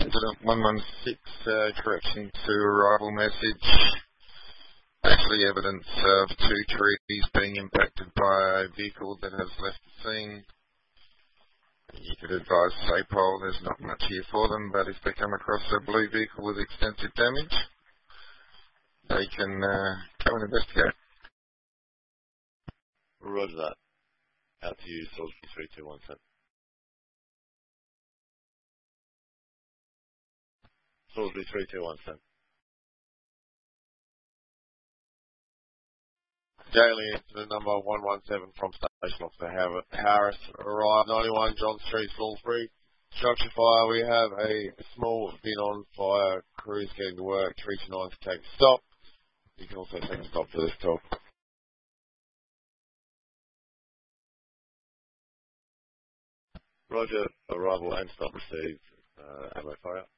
Incident 116, correction to arrival message. Actually evidence of 2 trees being impacted by a vehicle that has left the scene. You could advise SAPOL, there's not much here for them, but if they come across a blue vehicle with extensive damage, they can go and investigate. Roger that. Out to you, Salisbury 3217. Salisbury 3217. Daily incident number 117 from Station Officer Harris. Arrived 91 John Street, Salisbury. Structure fire. We have a small bin on fire. Crews getting to work. 329 to take a stop. You can also take a stop for this talk. Roger. Arrival and stop received. Ammo fire.